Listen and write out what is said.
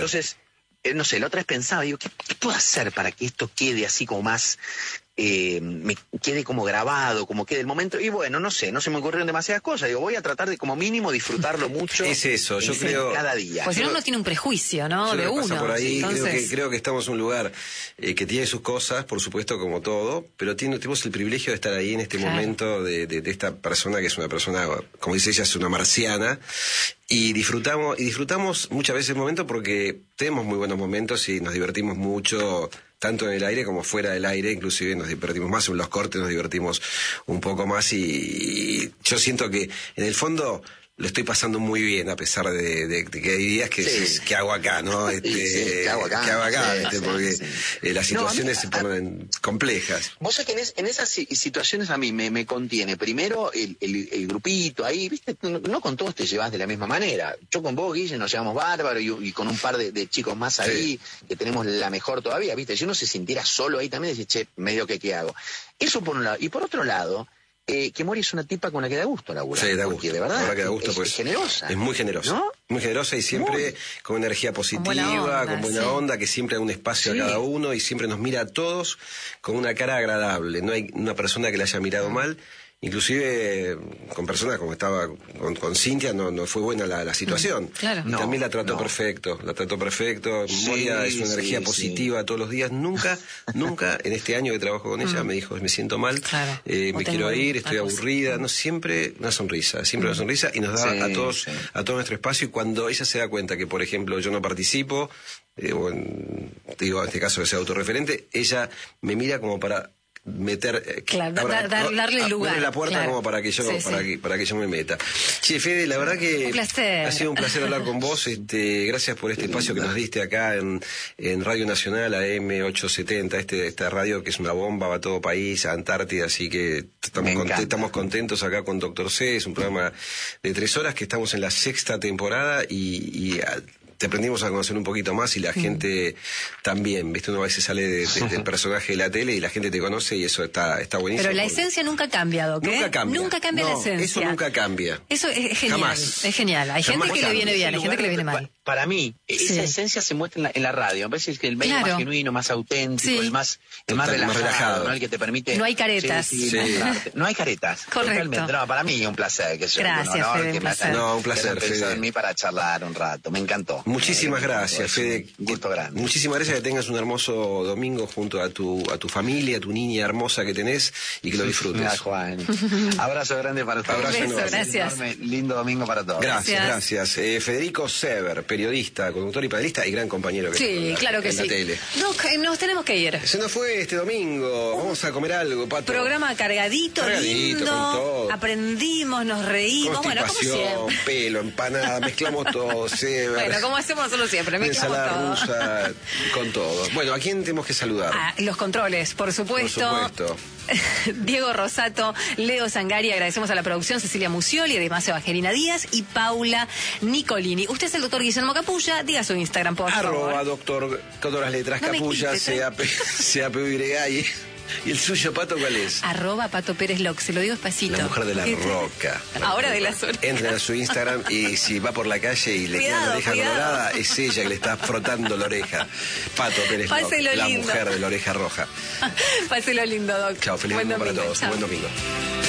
Entonces, no sé, la otra vez pensaba, digo, ¿qué puedo hacer para que esto quede así como más... me quede como grabado, como quede el momento, y bueno, no sé, no se me ocurrieron demasiadas cosas, digo, voy a tratar de como mínimo disfrutarlo mucho. Es eso, yo creo, cada día. Pues si no, uno tiene un prejuicio, ¿no? De uno. Por ahí, entonces... creo que estamos en un lugar que tiene sus cosas, por supuesto, como todo, pero tenemos el privilegio de estar ahí en este momento de esta persona que es una persona, como dice ella, es una marciana, y disfrutamos muchas veces el momento porque tenemos muy buenos momentos y nos divertimos mucho, tanto en el aire como fuera del aire, inclusive nos divertimos más, en los cortes nos divertimos un poco más y yo siento que en el fondo lo estoy pasando muy bien, a pesar de que hay días que ¿qué hago acá, no? ¿Qué hago acá? Porque las situaciones se ponen complejas. Vos sabés que en esas situaciones a mí me contiene primero el grupito ahí, ¿viste? No con todos te llevas de la misma manera. Yo con vos, Guille, nos llevamos bárbaro y con un par de chicos más ahí, que tenemos la mejor todavía, ¿viste? Si uno se sintiera solo ahí también, dice, che, medio que ¿qué hago? Eso por un lado. Y por otro lado, que Mori es una tipa con la que da gusto laburar. Sí, da gusto. De verdad, que da gusto, es generosa. Es muy generosa. ¿No? Muy generosa y siempre con energía positiva, con buena onda, que siempre da un espacio a cada uno y siempre nos mira a todos con una cara agradable. No hay una persona que la haya mirado mal. Inclusive con personas como estaba con Cintia no fue buena la situación. Claro. Y también la trató perfecto. Moria es una energía positiva todos los días. Nunca en este año que trabajo con ella me dijo, me siento mal, me quiero ir, estoy aburrida. No, siempre una sonrisa y nos da a todo nuestro espacio. Y cuando ella se da cuenta que, por ejemplo, yo no participo, en este caso que sea autorreferente, ella me mira como para meter darle lugar, poner la puerta como para que yo para que yo me meta. Che, Fede, la verdad que ha sido un placer hablar con vos. Gracias por este espacio que nos diste acá en Radio Nacional, AM 870, esta radio que es una bomba, va a todo país, a Antártida, así que estamos contentos acá con Doctor C. Es un programa de 3 horas que estamos en la 6ª temporada y te aprendimos a conocer un poquito más y la gente también, ¿viste? Uno a veces sale del personaje de la tele y la gente te conoce y eso está buenísimo. Pero la esencia nunca ha cambiado, ¿qué? Nunca cambia la esencia. Eso nunca cambia. Eso es genial. Jamás. Es genial. Hay gente que le viene bien, hay gente que le viene mal. Para mí, esa esencia se muestra en la radio. Me parece que el medio más genuino, más auténtico, el más relajado, ¿no? El que te permite... No hay caretas. No hay caretas. Correcto. Totalmente. No, para mí es un placer. Gracias, Fede, un placer, Fede. En mí para charlar un rato. Me encantó. Muchísimas gracias, Fede. Gusto grande. Muchísimas gracias, que tengas un hermoso domingo junto a tu familia, a tu niña hermosa que tenés y que lo disfrutes. Mira, Juan. Abrazo grande para todos. Abrazo enorme. Gracias. Lindo domingo para todos. Gracias. Federico Sever, periodista, conductor y panelista y gran compañero que claro que en la tele. Nos tenemos que ir. Se nos fue este domingo. Vamos a comer algo, Pato. Programa cargadito, lindo. Con todo. Aprendimos, nos reímos. Bueno, como siempre. Pelo, empanada, mezclamos todo. Bueno, como hacemos nosotros siempre, mezclamos ensalada todo. rusa, con todo. Bueno, ¿a quién tenemos que saludar? Los controles, por supuesto. Diego Rosato, Leo Zangari, agradecemos a la producción, Cecilia Musioli, además Evangelina Díaz y Paula Nicolini. Usted es el doctor Guillermo Capulla, diga su Instagram, por favor. Doctor, con todas las letras, no Capulla, CAPY. ¿Y el suyo, Pato, cuál es? @Pato Pérez Loc, se lo digo despacito. La mujer de la roca. Ahora de las orejas. Entren a su Instagram y si va por la calle y le queda la oreja colorada, es ella que le está frotando la oreja. Pato Pérez Loc, la mujer de la oreja roja. Páselo lindo, Doc. Chao, feliz domingo para todos. Buen domingo.